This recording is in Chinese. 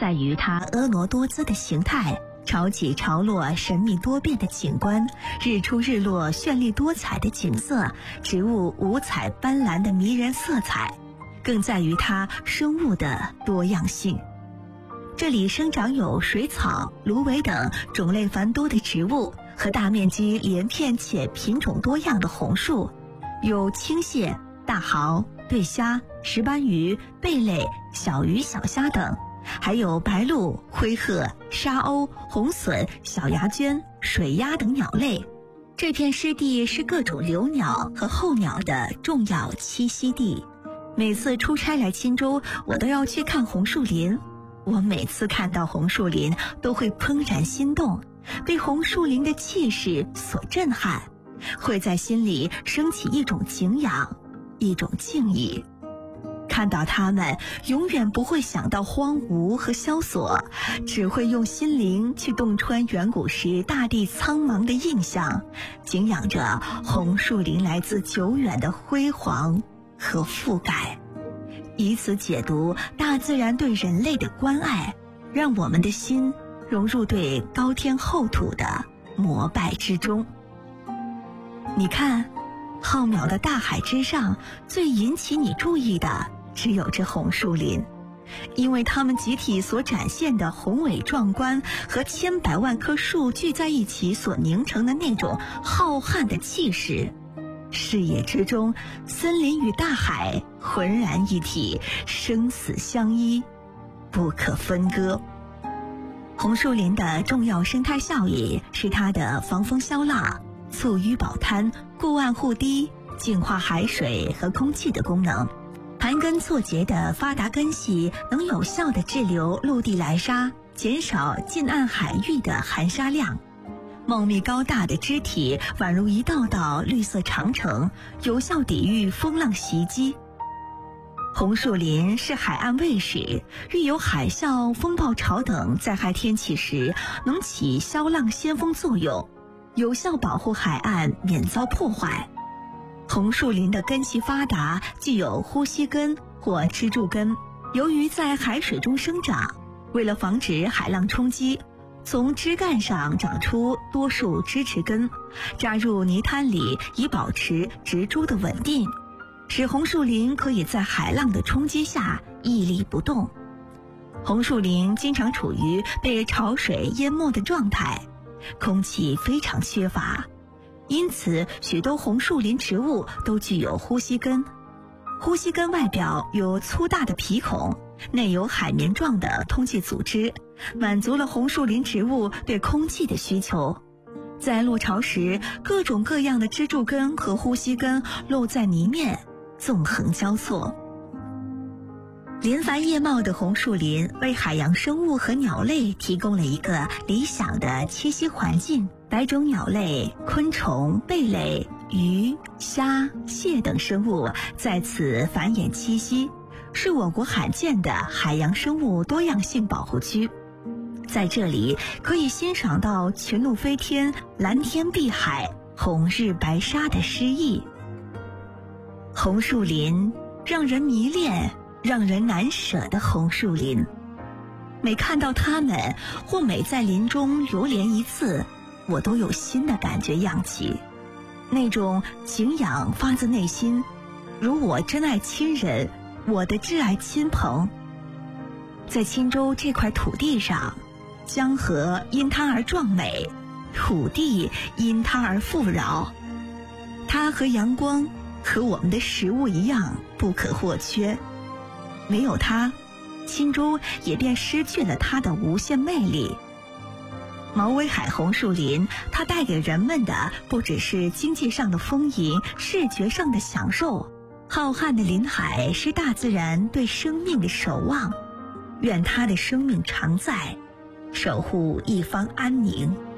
在于它婀娜多姿的形态，潮起潮落神秘多变的景观，日出日落绚丽多彩的景色，植物五彩斑斓的迷人色彩，更在于它生物的多样性。这里生长有水草、芦苇等种类繁多的植物，和大面积连片且品种多样的红树，有青蟹、大蚝、对虾、石斑鱼、贝类、小鱼小虾等，还有白鹭、灰鹤、沙鸥、红隼、小鸦鹃、水鸭等鸟类。这片湿地是各种留鸟和候鸟的重要栖息地。每次出差来钦州，我都要去看红树林。我每次看到红树林都会怦然心动，被红树林的气势所震撼，会在心里升起一种敬仰，一种敬意。看到它们，永远不会想到荒芜和萧索，只会用心灵去洞穿远古时大地苍茫的印象，敬仰着红树林来自久远的辉煌和覆盖，以此解读大自然对人类的关爱，让我们的心融入对高天厚土的膜拜之中。你看，浩渺的大海之上，最引起你注意的只有这红树林，因为它们集体所展现的宏伟壮观和千百万棵树聚在一起所凝成的那种浩瀚的气势。视野之中，森林与大海浑然一体，生死相依，不可分割。红树林的重要生态效益是它的防风消浪、促淤保滩、固岸护堤、净化海水和空气的功能。盘根错节的发达根系能有效地滞留陆地来沙，减少近岸海域的含沙量。茂密高大的枝体宛如一道道绿色长城，有效抵御风浪袭击。红树林是海岸卫士，遇有海啸、风暴潮等灾害天气时，能起消浪先锋作用，有效保护海岸免遭破坏。红树林的根系发达，具有呼吸根或支柱根，由于在海水中生长，为了防止海浪冲击，从枝干上长出多数支持根，扎入泥滩里，以保持植株的稳定，使红树林可以在海浪的冲击下屹立不动。红树林经常处于被潮水淹没的状态，空气非常缺乏，因此许多红树林植物都具有呼吸根。呼吸根外表有粗大的皮孔，内有海绵状的通气组织，满足了红树林植物对空气的需求。在落潮时，各种各样的支柱根和呼吸根露在泥面，纵横交错。连繁叶茂的红树林为海洋生物和鸟类提供了一个理想的栖息环境，百种鸟类、昆虫、贝类、鱼、虾、蟹等生物在此繁衍栖息，是我国罕见的海洋生物多样性保护区。在这里可以欣赏到群鹭飞天、蓝天碧海、红日白沙的诗意。红树林让人迷恋，让人难舍的红树林，每看到它们，或每在林中流连一次，我都有新的感觉漾起，那种敬仰发自内心，如我真爱亲人，我的挚爱亲朋。在钦州这块土地上，江河因它而壮美，土地因它而富饶，它和阳光和我们的食物一样不可或缺。没有它，钦州也便失去了它的无限魅力。毛威海红树林，它带给人们的不只是经济上的丰盈，视觉上的享受。浩瀚的林海是大自然对生命的守望，愿它的生命常在，守护一方安宁。